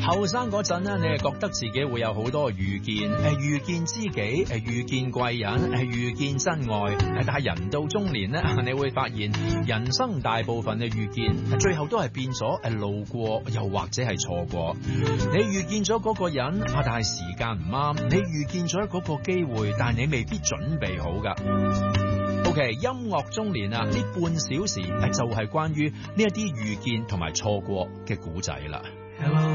後生嗰陣咧，你係覺得自己會有好多遇見，遇見知己，遇見貴人，遇見真愛。但係人到中年咧，你會發現人生大部分嘅遇見，最後都係變咗路過，又或者係錯過。你遇見咗嗰個人，但係時間唔啱；你遇見咗嗰個機會，但係你未必準備好噶。OK， 音樂中年啊，呢半小時就係關於呢一啲遇見同埋錯過嘅古仔啦。Hello